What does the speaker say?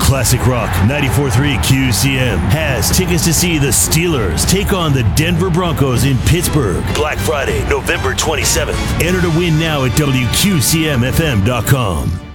Classic Rock 94.3 QCM has tickets to see the Steelers take on the Denver Broncos in Pittsburgh, Black Friday, November 27th. Enter to win now at WQCMFM.com.